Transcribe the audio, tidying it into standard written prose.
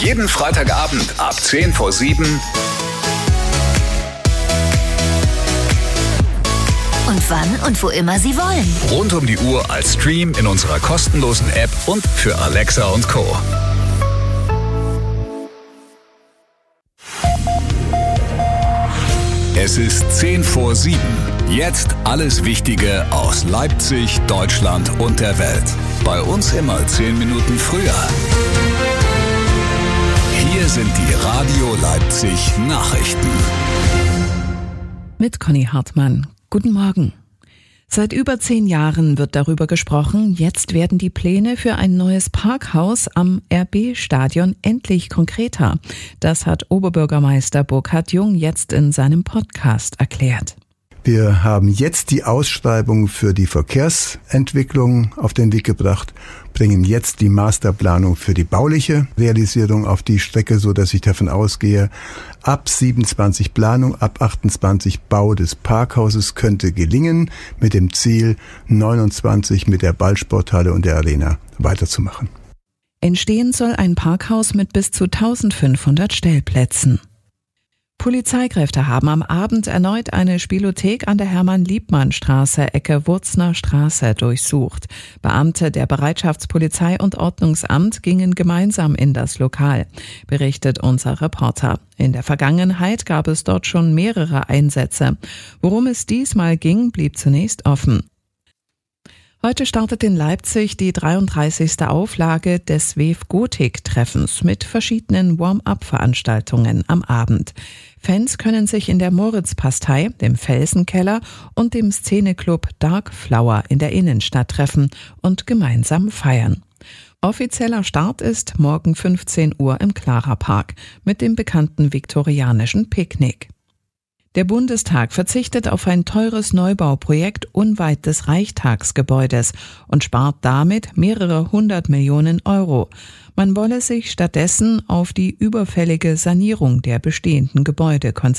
Jeden Freitagabend ab 6:50. Und wann und wo immer Sie wollen. Rund um die Uhr als Stream in unserer kostenlosen App und für Alexa und Co. Es ist 6:50. Jetzt alles Wichtige aus Leipzig, Deutschland und der Welt. Bei uns immer 10 Minuten früher. Hier sind die Radio Leipzig Nachrichten. Mit Conny Hartmann. Guten Morgen. Seit über 10 Jahren wird darüber gesprochen, jetzt werden die Pläne für ein neues Parkhaus am RB-Stadion endlich konkreter. Das hat Oberbürgermeister Burkhard Jung jetzt in seinem Podcast erklärt. Wir haben jetzt die Ausschreibung für die Verkehrsentwicklung auf den Weg gebracht, bringen jetzt die Masterplanung für die bauliche Realisierung auf die Strecke, so dass ich davon ausgehe, ab 27 Planung, ab 28 Bau des Parkhauses könnte gelingen, mit dem Ziel 29 mit der Ballsporthalle und der Arena weiterzumachen. Entstehen soll ein Parkhaus mit bis zu 1500 Stellplätzen. Polizeikräfte haben am Abend erneut eine Spielothek an der Hermann-Liebmann-Straße, Ecke Wurzner Straße, durchsucht. Beamte der Bereitschaftspolizei und Ordnungsamt gingen gemeinsam in das Lokal, berichtet unser Reporter. In der Vergangenheit gab es dort schon mehrere Einsätze. Worum es diesmal ging, blieb zunächst offen. Heute startet in Leipzig die 33. Auflage des WEF-Gotik-Treffens mit verschiedenen Warm-up-Veranstaltungen am Abend. Fans können sich in der Moritzpastei, dem Felsenkeller und dem Szeneclub Dark Flower in der Innenstadt treffen und gemeinsam feiern. Offizieller Start ist morgen 15 Uhr im Clara Park mit dem bekannten viktorianischen Picknick. Der Bundestag verzichtet auf ein teures Neubauprojekt unweit des Reichstagsgebäudes und spart damit mehrere 100 Millionen Euro. Man wolle sich stattdessen auf die überfällige Sanierung der bestehenden Gebäude konzentrieren.